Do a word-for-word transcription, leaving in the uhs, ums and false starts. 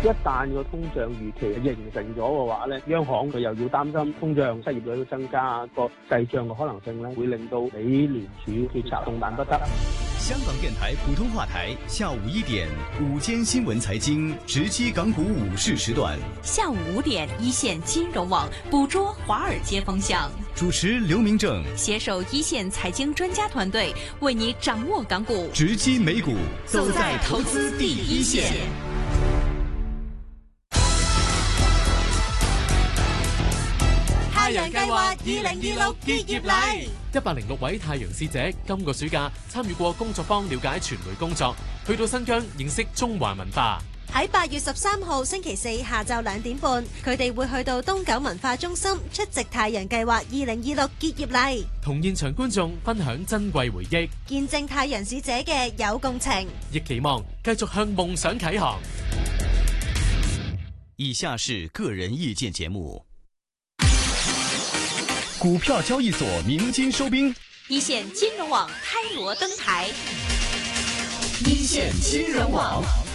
一旦個通脹預期形成咗嘅話咧，央行佢又要擔心通脹、失業率都增加，個滯脹嘅可能性咧，會令到美聯儲決策動彈不得。 香港電台普通話台，下午一點午間新聞財經直擊港股午市時段。 下午五點一線金融網捕捉華爾街風向。 主持劉明正， 攜手一線財經專家團隊，為你掌握港股， 直擊美股， 走在投資第一線。太陽計劃二零二六結業禮， 一百零六位太陽使者今個暑假參與過工作坊，了解傳媒工作，去到新疆認識中華文化。 喺八月十三號星期四下晝兩點半，佢哋會去到東九文化中心出席太陽計劃二零二六結業禮， 同現場觀眾分享珍貴回憶， 見證太陽使者嘅有共情， 亦期望繼續向夢想啟航。 以下是個人意見節目。股票交易所鳴金收兵， 一線金融網開鑼登台， 一線金融網。